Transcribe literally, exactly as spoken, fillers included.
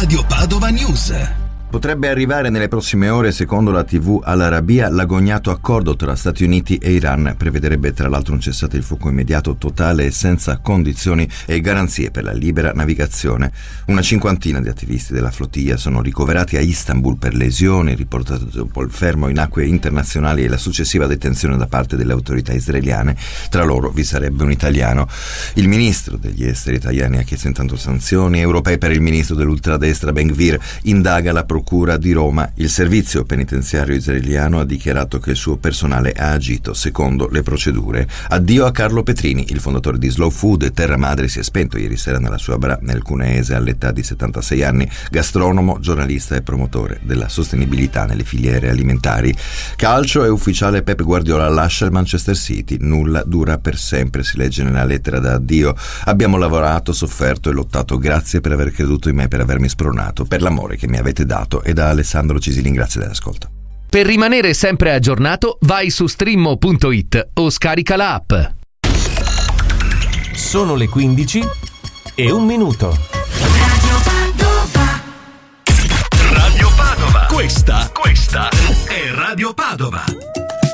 Radio Padova News. Potrebbe arrivare nelle prossime ore, secondo la tivù Al Arabiya, l'agognato accordo tra Stati Uniti e Iran. Prevederebbe tra l'altro un cessate il fuoco immediato, totale e senza condizioni e garanzie per la libera navigazione. Una cinquantina di attivisti della flottiglia sono ricoverati a Istanbul per lesioni, riportate dopo il fermo in acque internazionali e la successiva detenzione da parte delle autorità israeliane. Tra loro vi sarebbe un italiano. Il ministro degli esteri italiani ha chiesto intanto sanzioni europee per il ministro dell'ultradestra Ben Gvir. Indaga la procura di Roma. Il servizio penitenziario israeliano ha dichiarato che il suo personale ha agito secondo le procedure. Addio a Carlo Petrini, il fondatore di Slow Food. Terra Madre si è spento ieri sera nella sua Bra nel Cuneese all'età di settantasei anni. Gastronomo, giornalista e promotore della sostenibilità nelle filiere alimentari. Calcio, è ufficiale, Pep Guardiola lascia il Manchester City. Nulla dura per sempre, si legge nella lettera da addio. Abbiamo lavorato, sofferto e lottato. Grazie per aver creduto in me, per avermi spronato, per l'amore che mi avete dato. E da Alessandro Cisilin, grazie dell'ascolto. Per rimanere sempre aggiornato, vai su streammo punto it o scarica la app. Sono le quindici e un minuto. Radio Padova. Radio Padova. Questa, questa è Radio Padova.